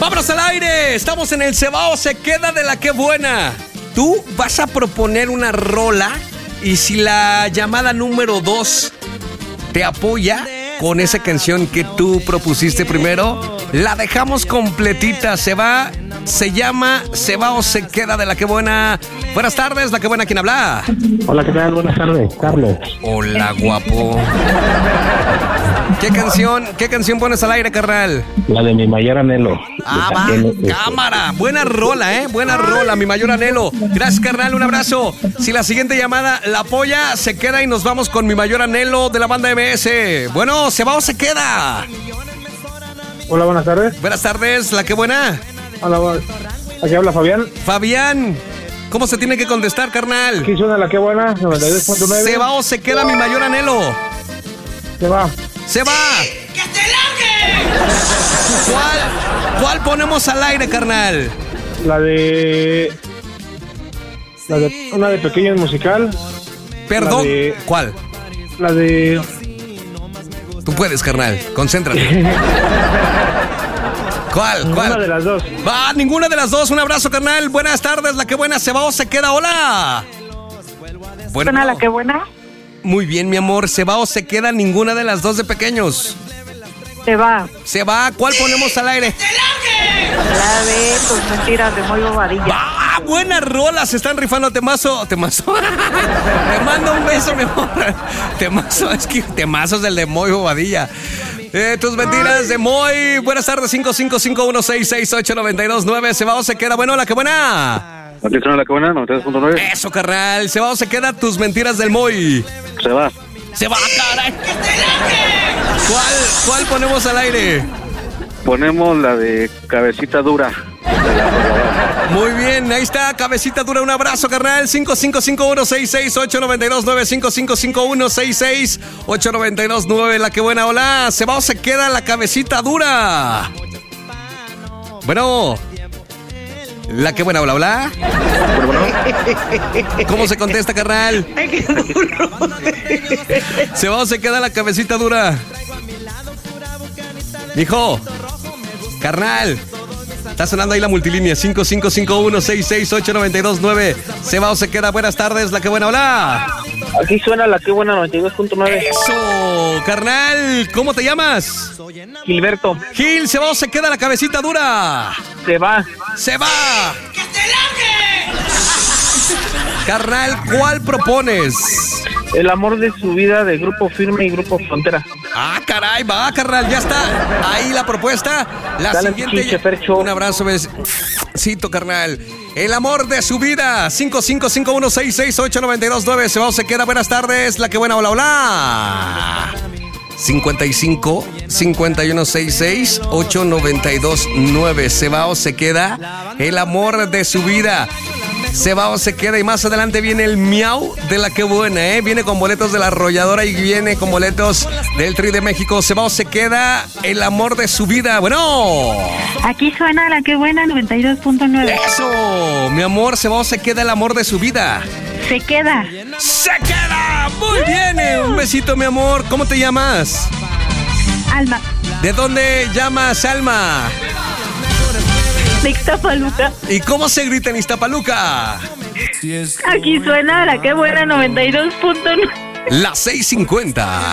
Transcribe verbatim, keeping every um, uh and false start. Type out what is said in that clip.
¡Vámonos al aire! Estamos en el Se Va o Se Queda de la Que Buena. Tú vas a proponer una rola y si la llamada número dos te apoya con esa canción que tú propusiste primero, la dejamos completita. Se va, se llama Se Va o Se Queda de la Que Buena. Buenas tardes, la Que Buena, ¿quién habla? Hola, ¿qué tal? Buenas tardes, Carlos. Hola, guapo. ¿Qué canción, qué canción pones al aire, carnal? La de Mi Mayor Anhelo. Ah, va, cámara. Buena rola, ¿eh? Buena rola, Mi Mayor Anhelo. Gracias, carnal, un abrazo. Si la siguiente llamada la apoya, se queda y nos vamos con Mi Mayor Anhelo de la banda M S. Bueno, ¿se va o se queda? Hola, buenas tardes. Buenas tardes, la Que Buena. Hola, aquí habla Fabián. Fabián, ¿cómo se tiene que contestar, carnal? Aquí suena La Que Buena, noventa y dos punto nueve. ¿Se va o se queda Mi Mayor Anhelo? Se va. ¡Se va! ¡Que te largue! ¿Cuál, ¿Cuál ponemos al aire, carnal? La de... La de... Una de Pequeños Musical. Perdón, La de, ¿cuál? La de... Tú puedes, carnal, concéntrate. ¿Cuál? ¿Cuál? Ninguna de las dos. Va, ninguna de las dos. Un abrazo, carnal. Buenas tardes, la Que Buena. ¿Se va o se queda? Hola. Bueno, ¿suena La Que Buena? Muy bien, mi amor. ¿Se va o se queda? Ninguna de las dos de Pequeños. Se va. Se va. ¿Cuál ponemos al aire? La de Tus Mentiras de Moy Bobadilla. ¡Ah! Buenas rolas. Se están rifando. Temazo. Temazo. Te mando un beso, mi amor. Temazo. Es que temazos del de Moy Bobadilla. Eh, tus mentiras de Moy. Buenas tardes. cinco cinco cinco uno seis seis ocho nueve dos nueve. ¿Se va o se queda? Bueno, La Que Buena. Aquí suena La Que Buena, noventa y dos punto nueve. Eso, carnal. ¿Se va o se queda? Tus mentiras del Moy. Se va. Se va, caray. ¿Cuál, ¿Cuál ponemos al aire? Ponemos la de Cabecita Dura. Muy bien, ahí está, Cabecita Dura. Un abrazo, carnal. cinco cinco cinco uno seis seis ocho nueve dos nueve. cinco cinco cinco uno seis seis ocho nueve dos nueve. La Que Buena, hola. ¿Se va o se queda La Cabecita Dura? Bueno, La Que Buena, hola, hola. ¿Cómo se contesta, carnal? ¿Se va o se queda La Cabecita Dura? Mijo, carnal, está sonando ahí la multilínea. Cinco cinco cinco uno seis seis ocho nueve dos nueve. ¿Se va o se queda? Buenas tardes, La Que Buena, hola. Aquí suena La Que Buena, noventa y dos punto nueve. Eso, carnal, ¿cómo te llamas? Gilberto. Gil, ¿se va o se queda La Cabecita Dura? Se va. ¡Se va! ¡Que te largue! Carnal, ¿cuál propones? El amor de su vida de Grupo Firme y Grupo Frontera. Ah, caray, va, carnal, ya está ahí la propuesta. La Dale, siguiente. chiche, Fercho. Un abrazo, besito, carnal. El amor de su vida. cinco cinco cinco uno seis seis ocho nueve dos nueve. Se va o se queda. Buenas tardes, La Que Buena, hola, hola. cincuenta y cinco cincuenta y uno sesenta y seis ocho noventa y dos nueve. ¿Se va o se queda? El amor de su vida. Se va o se queda. Y más adelante viene el miau de La Que Buena, ¿eh? Viene con boletos de La Arrolladora y viene con boletos del Tri de México. Se va o se queda. El amor de su vida. Bueno, Aquí suena La Que Buena, noventa y dos punto nueve. eso, mi amor. Se va o se queda. El amor de su vida. Se queda. ¡Se queda! Muy bien, eh. Un besito, mi amor. ¿Cómo te llamas? Alma. ¿De dónde llamas, Alma? De Ixtapaluca. ¿Y cómo se grita en Iztapaluca? Aquí suena La Que Buena, noventa y dos punto nueve. Las seis cincuenta.